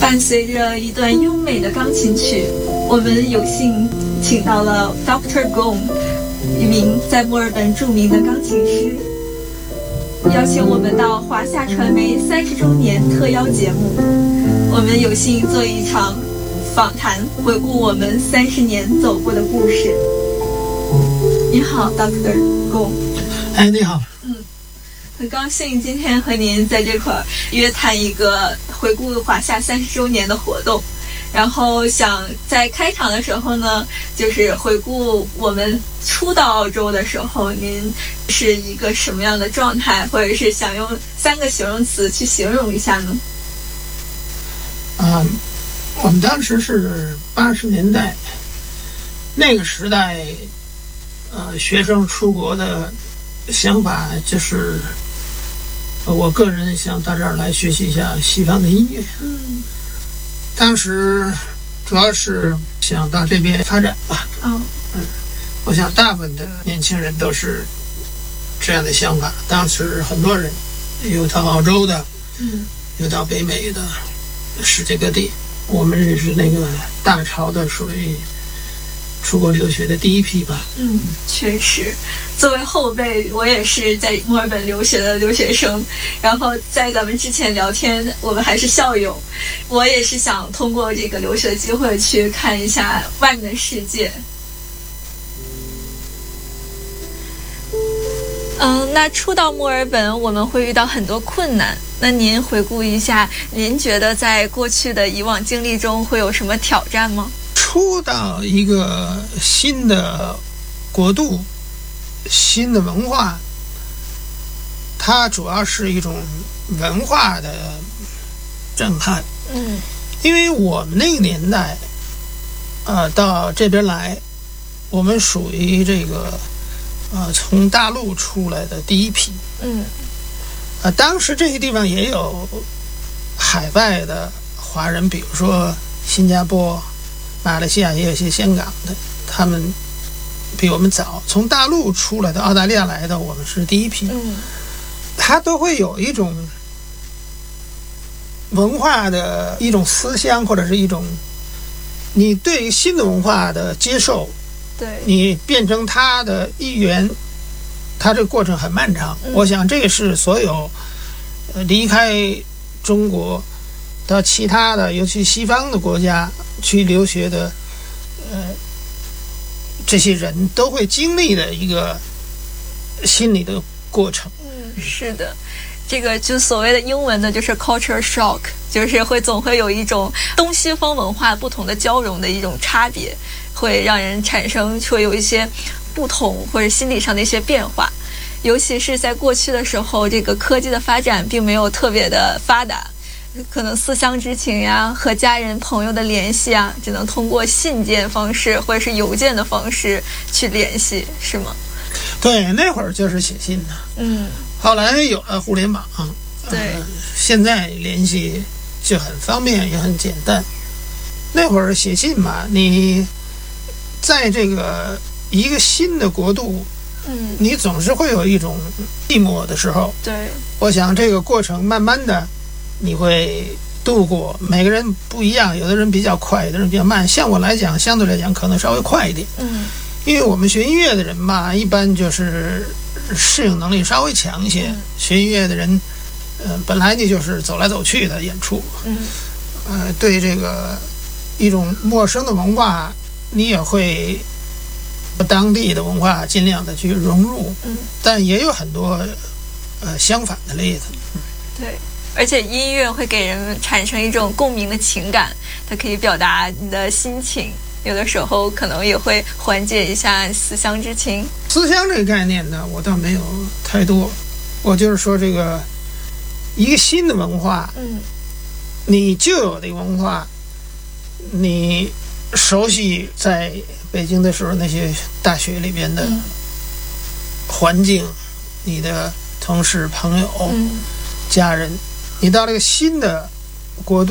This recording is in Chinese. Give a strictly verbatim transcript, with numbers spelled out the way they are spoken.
伴随着一段优美的钢琴曲，我们有幸请到了 Doctor Gong， 一名在墨尔本著名的钢琴师，邀请我们到华夏传媒三十周年特邀节目。我们有幸做一场访谈，回顾我们三十年走过的故事。你好 ，Doctor Gong。 哎，你好。 嗯，很高兴今天和您在这块儿约谈一个回顾华夏三十周年的活动。然后想在开场的时候呢，就是回顾我们初到澳洲的时候，您是一个什么样的状态，或者是想用三个形容词去形容一下呢？ 啊，我们当时是八十年代，那个时代，呃，学生出国的想法就是，呃我个人想到这儿来学习一下西方的音乐。 嗯， 当时主要是想到这边发展吧。 哦， 嗯，我想大部分的年轻人都是这样的想法。当时很多人有到澳洲的， 嗯， 有到北美的，世界各地。我们也是那个大潮的，属于出国留学的第一批吧。 嗯，确实，作为后辈，我也是在墨尔本留学的留学生。然后在咱们之前聊天，我们还是校友。我也是想通过这个留学的机会去看一下外面的世界。嗯，那初到墨尔本，我们会遇到很多困难。那您回顾一下，您觉得在过去的以往经历中会有什么挑战吗？ 初到一个新的国度、新的文化，它主要是一种文化的震撼。 嗯， 因为我们那个年代，呃，到这边来，我们属于这个，呃，从大陆出来的第一批。 嗯， 呃，当时这些地方也有海外的华人，比如说新加坡、马来西亚，也有些香港的，他们比我们早。从大陆出来的、澳大利亚来的，我们是第一批。 嗯， 他都会有一种文化的一种思想，或者是一种你对新的文化的接受， 对， 你变成他的一员，他这个过程很漫长。 嗯， 我想这个是所有呃离开中国到其他的，尤其西方的国家去留学的，呃，这些人都会经历的一个心理的过程。 嗯，是的。这个就所谓的英文的就是 culture shock， 就是会总会有一种东西方文化不同的交融的一种差别，会让人产生会有一些不同或者心理上的一些变化。尤其是在过去的时候，这个科技的发展并没有特别的发达，可能思乡之情呀，和家人朋友的联系啊，只能通过信件方式或者是邮件的方式去联系，是吗？ 对，那会儿就是写信的。 嗯， 后来有了互联网， 对， 呃，现在联系就很方便，也很简单。那会儿写信嘛，你在这个一个新的国度， 嗯， 你总是会有一种寂寞的时候。 对， 我想这个过程慢慢的你会度过。每个人不一样，有的人比较快，有的人比较慢。像我来讲，相对来讲可能稍微快一点。 嗯， 因为我们学音乐的人嘛，一般就是适应能力稍微强一些。 嗯， 学音乐的人，呃，本来你就是走来走去的演出， 嗯， 呃，对这个一种陌生的文化，你也会当地的文化尽量的去融入。 嗯， 但也有很多呃相反的例子。 对。而且音乐会给人产生一种共鸣的情感，它可以表达你的心情，有的时候可能也会缓解一下思乡之情。 思乡这个概念呢，我倒没有太多，我就是说这个一个新的文化， 嗯， 你旧有的文化，你熟悉在北京的时候那些大学里边的环境，嗯，你的同事、朋友、 嗯， 家人，你到了一个新的国度。